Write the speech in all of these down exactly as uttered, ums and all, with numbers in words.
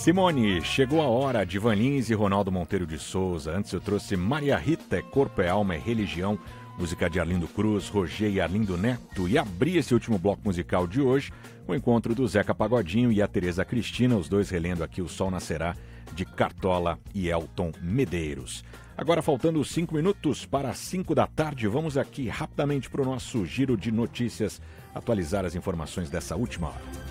Simone, chegou a hora de Ivan Lins e Ronaldo Monteiro de Souza. Antes eu trouxe Maria Rita, é Corpo é Alma, é Religião, música de Arlindo Cruz, Roger e Arlindo Neto. E abri esse último bloco musical de hoje com o encontro do Zeca Pagodinho e a Tereza Cristina, os dois relendo aqui O Sol Nascerá, de Cartola e Elton Medeiros. Agora, faltando cinco minutos para as cinco da tarde, vamos aqui rapidamente para o nosso giro de notícias, atualizar as informações dessa última hora.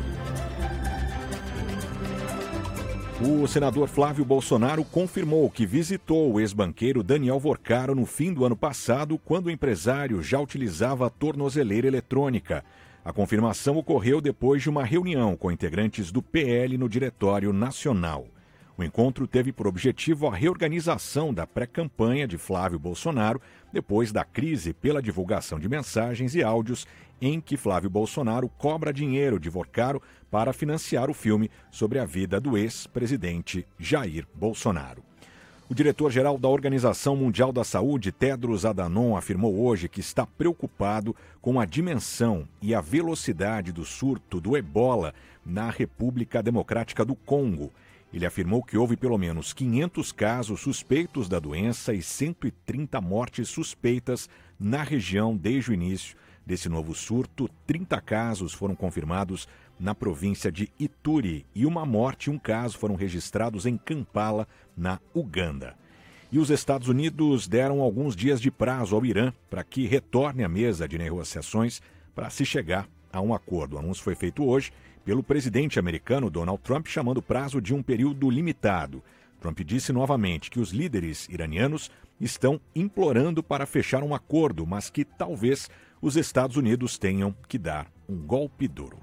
O senador Flávio Bolsonaro confirmou que visitou o ex-banqueiro Daniel Vorcaro no fim do ano passado, quando o empresário já utilizava a tornozeleira eletrônica. A confirmação ocorreu depois de uma reunião com integrantes do P L no Diretório Nacional. O encontro teve por objetivo a reorganização da pré-campanha de Flávio Bolsonaro, depois da crise pela divulgação de mensagens e áudios em que Flávio Bolsonaro cobra dinheiro de Vorcaro para financiar o filme sobre a vida do ex-presidente Jair Bolsonaro. O diretor-geral da Organização Mundial da Saúde, Tedros Adhanom, afirmou hoje que está preocupado com a dimensão e a velocidade do surto do Ebola na República Democrática do Congo. Ele afirmou que houve pelo menos quinhentos casos suspeitos da doença e cento e trinta mortes suspeitas na região desde o início desse novo surto. trinta casos foram confirmados na província de Ituri e uma morte e um caso foram registrados em Kampala, na Uganda. E os Estados Unidos deram alguns dias de prazo ao Irã para que retorne à mesa de negociações para se chegar a um acordo. O anúncio foi feito hoje pelo presidente americano Donald Trump, chamando o prazo de um período limitado. Trump disse novamente que os líderes iranianos estão implorando para fechar um acordo, mas que talvez os Estados Unidos tenham que dar um golpe duro.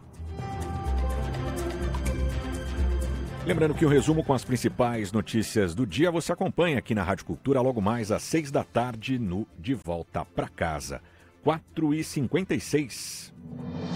Lembrando que o resumo com as principais notícias do dia você acompanha aqui na Rádio Cultura logo mais às seis da tarde no De Volta para Casa. quatro e cinquenta e seis.